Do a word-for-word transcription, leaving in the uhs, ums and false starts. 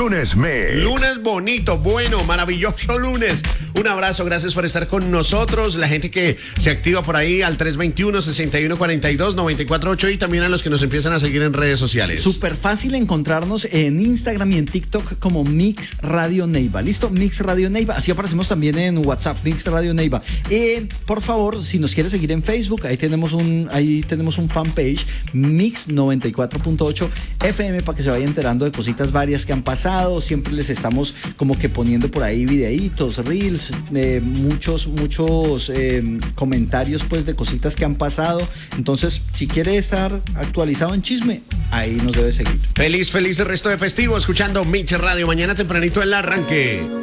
Lunes Mix. Lunes bonito, bueno, maravilloso lunes. Un abrazo, gracias por estar con nosotros. La gente que se activa por ahí al tres dos uno, seis uno cuatro dos, nueve cuatro ocho y también a los que nos empiezan a seguir en redes sociales. Súper fácil encontrarnos en Instagram y en TikTok como Mix Radio Neiva. ¿Listo? Mix Radio Neiva. Así aparecemos también en WhatsApp, Mix Radio Neiva. Eh, por favor, si nos quiere seguir en Facebook, ahí tenemos un, ahí tenemos un fanpage, Mix noventa y cuatro punto ocho F M, para que se vaya enterando de cositas varias que han pasado. Siempre les estamos como que poniendo por ahí videitos, reels, eh, muchos, muchos eh, comentarios pues de cositas que han pasado. Entonces, si quiere estar actualizado en chisme, ahí nos debe seguir. Feliz, feliz el resto de festivo escuchando Mix Radio. Mañana tempranito el arranque.